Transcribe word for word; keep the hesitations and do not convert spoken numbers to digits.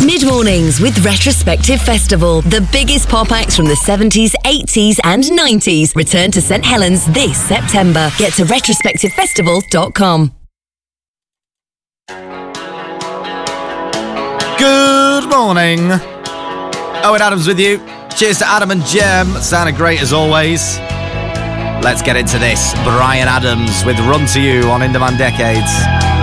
Mid-mornings with Retrospective Festival. The biggest pop acts from the seventies, eighties and nineties return to St Helens this September. Get to retrospective festival dot com. Good morning. Owen Adams with you. Cheers to Adam and Jem. Sounded great as always. Let's get into this. Bryan Adams with Run to You on In Demand Decades.